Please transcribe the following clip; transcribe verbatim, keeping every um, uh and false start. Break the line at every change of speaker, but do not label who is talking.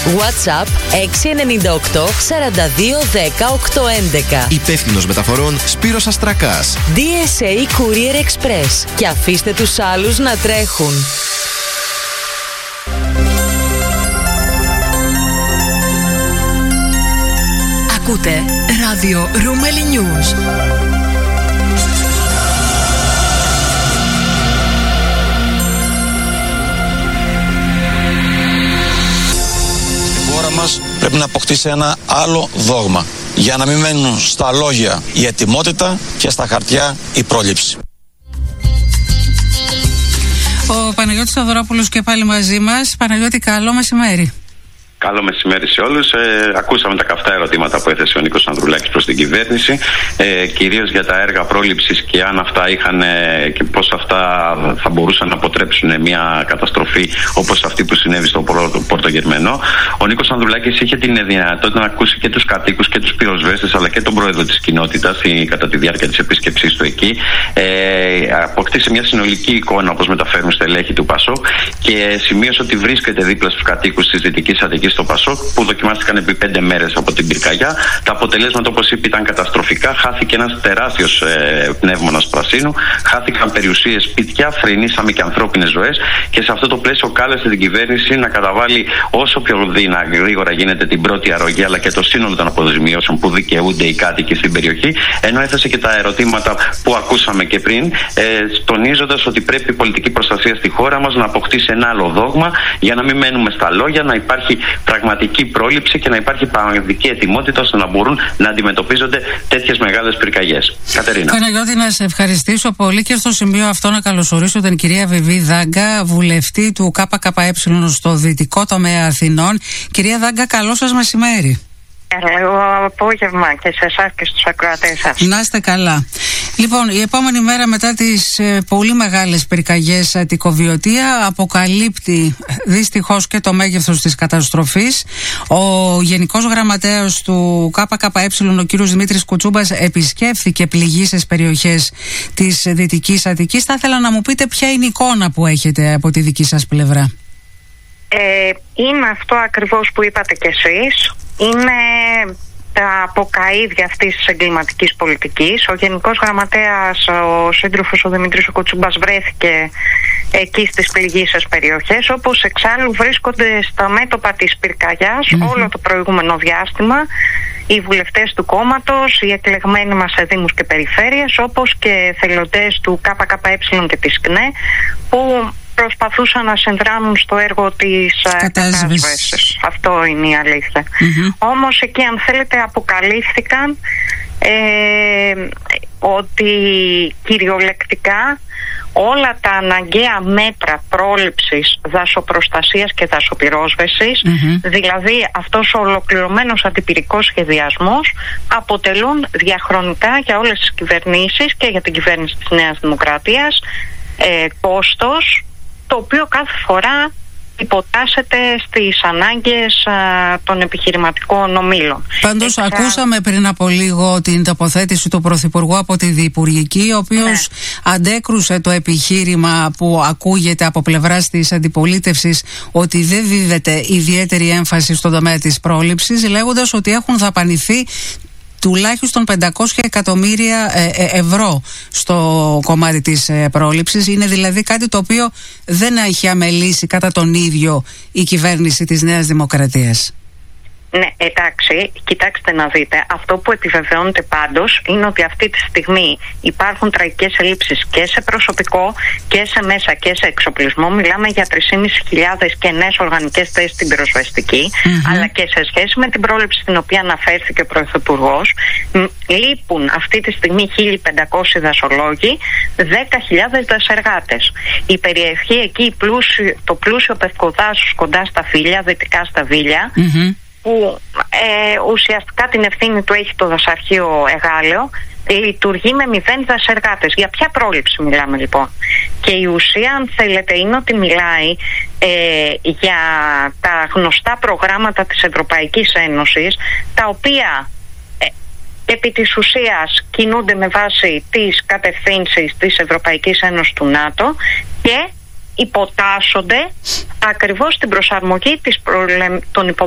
WhatsApp έξι εννιά οκτώ σαράντα δύο δέκα οκτακόσια έντεκα.
Υπεύθυνος μεταφορών Σπύρος Αστρακάς.
ντι ες έι Courier Express. Και αφήστε τους άλλους να τρέχουν.
Ακούτε ράδιο Ρούμελι News.
Στη χώρα μας πρέπει να αποκτήσει ένα άλλο δόγμα, για να μην μένουν στα λόγια η ετοιμότητα και στα χαρτιά η πρόληψη.
Ο Παναγιώτης Θοδωρόπουλος και πάλι μαζί μας. Παναγιώτη, καλό μεσημέρι.
Καλό μεσημέρι σε όλους. Ε, ακούσαμε τα καυτά ερωτήματα που έθεσε ο Νίκος Ανδρουλάκης προς την κυβέρνηση, ε, κυρίως για τα έργα πρόληψης και αν αυτά είχαν ε, και πώς αυτά θα μπορούσαν να αποτρέψουν μια καταστροφή όπως αυτή που συνέβη στο Πορτογερμενό. Ο Νίκος Ανδρουλάκης είχε την δυνατότητα να ακούσει και τους κατοίκους και τους πυροσβέστες αλλά και τον πρόεδρο της κοινότητας κατά τη διάρκεια της επίσκεψής του εκεί. Ε, αποκτήσει μια συνολική εικόνα όπως μεταφέρουν στελέχη του ΠΑΣΟΚ και σημείωσε ότι βρίσκεται δίπλα στους κατοίκους της Δυτικής Αττικής στο ΠΑΣΟΚ που δοκιμάστηκαν επί πέντε μέρες από την πυρκαγιά. Τα αποτελέσματα, όπως είπε, ήταν καταστροφικά. Χάθηκε ένας τεράστιος ε, πνεύμονας πρασίνου, χάθηκαν περιουσίες, σπίτια, φρενήσαμε και ανθρώπινες ζωές. Και σε αυτό το πλαίσιο κάλεσε την κυβέρνηση να καταβάλει όσο πιο δύνα, γρήγορα γίνεται την πρώτη αρρωγή αλλά και το σύνολο των αποζημιώσεων που δικαιούνται οι κάτοικοι στην περιοχή. Ενώ έθεσε και τα ερωτήματα που ακούσαμε και πριν, ε, τονίζοντας ότι πρέπει η πολιτική προστασία στη χώρα μας να αποκτήσει ένα άλλο δόγμα για να μην μένουμε στα λόγια, να υπάρχει πραγματική πρόληψη και να υπάρχει πραγματική ετοιμότητα ώστε να μπορούν να αντιμετωπίζονται τέτοιες μεγάλες πυρκαγιές. Κατερίνα.
Παναγιώτη, να σε ευχαριστήσω πολύ και στο σημείο αυτό να καλωσορίσω την κυρία Βιβί Δάγκα, βουλευτή του ΚΚΕ στο Δυτικό Τομέα Αθηνών. Κυρία Δάγκα, καλό σας μεσημέρι.
Καλό απόγευμα και σε εσάς και στους ακροατές σας.
Να είστε καλά. Λοιπόν, η επόμενη μέρα μετά τις ε, πολύ μεγάλες πυρκαγιές Αττικοβιωτία αποκαλύπτει δυστυχώς και το μέγεθος της καταστροφής. Ο Γενικός Γραμματέας του ΚΚΕ, ο κύριος Δημήτρης Κουτσούμπας, επισκέφθηκε πληγείσες περιοχές της Δυτικής Αττικής. Θα ήθελα να μου πείτε ποια είναι η εικόνα που έχετε από τη δική σας πλευρά.
Ε, είναι αυτό ακριβώς που είπατε κι εσείς. Είναι τα αποκαΐδια αυτής της εγκληματικής πολιτικής. Ο Γενικός Γραμματέας, ο σύντροφος ο Δημήτρης ο Κουτσούμπας, βρέθηκε εκεί στις πληγείσες περιοχές, όπως εξάλλου βρίσκονται στα μέτωπα της πυρκαγιάς mm-hmm. όλο το προηγούμενο διάστημα οι βουλευτές του κόμματος, οι εκλεγμένοι μας σε δήμους και περιφέρειες, όπως και θελοντές του ΚΚΕ και της ΚΝΕ, που προσπαθούσαν να συνδράμουν στο έργο της κατάσβεσης. Αυτό είναι η αλήθεια. Mm-hmm. Όμως εκεί, αν θέλετε, αποκαλύφθηκαν ε, ότι κυριολεκτικά όλα τα αναγκαία μέτρα πρόληψης, δασοπροστασίας και δασοπυρόσβεσης, mm-hmm. δηλαδή αυτός ο ολοκληρωμένος αντιπυρικός σχεδιασμός, αποτελούν διαχρονικά για όλες τις κυβερνήσεις και για την κυβέρνηση της Νέας Δημοκρατίας ε, κόστος, το οποίο κάθε φορά υποτάσσεται στις ανάγκες α, των επιχειρηματικών ομίλων.
Πάντως Εξα... ακούσαμε πριν από λίγο την τοποθέτηση του Πρωθυπουργού από τη Διυπουργική, ο οποίος ναι. αντέκρουσε το επιχείρημα που ακούγεται από πλευράς της αντιπολίτευσης ότι δεν δίδεται ιδιαίτερη έμφαση στον τομέα της πρόληψης, λέγοντας ότι έχουν δαπανηθεί τουλάχιστον πεντακόσια εκατομμύρια ε, ε, ευρώ στο κομμάτι της ε, πρόληψης. Είναι δηλαδή κάτι το οποίο δεν έχει αμελήσει κατά τον ίδιο η κυβέρνηση της Νέας Δημοκρατίας.
Ναι, εντάξει, κοιτάξτε να δείτε. Αυτό που επιβεβαιώνεται πάντως είναι ότι αυτή τη στιγμή υπάρχουν τραγικές ελλείψεις και σε προσωπικό και σε μέσα και σε εξοπλισμό. Μιλάμε για τρεις χιλιάδες πεντακόσιες κενές οργανικές θέσεις στην πυροσβεστική, mm-hmm. αλλά και σε σχέση με την πρόληψη στην οποία αναφέρθηκε ο Πρωθυπουργός, λείπουν αυτή τη στιγμή χίλια πεντακόσιοι δασολόγοι, δέκα χιλιάδες δασεργάτες. Η περιοχή εκεί, το πλούσιο πευκοδάσος κοντά στα Φύλια, δυτικά στα Βίλια, mm-hmm. που ε, ουσιαστικά την ευθύνη του έχει το δασαρχείο Εγάλεο, λειτουργεί με μηδέν δασεργάτες. Για ποια πρόληψη μιλάμε λοιπόν? Και η ουσία, αν θέλετε, είναι ότι μιλάει ε, για τα γνωστά προγράμματα της Ευρωπαϊκής Ένωσης, τα οποία ε, επί της ουσίας κινούνται με βάση τις κατευθύνσεις της Ευρωπαϊκής Ένωσης του ΝΑΤΟ και υποτάσσονται ακριβώς στην προσαρμογή της προλε... των υπο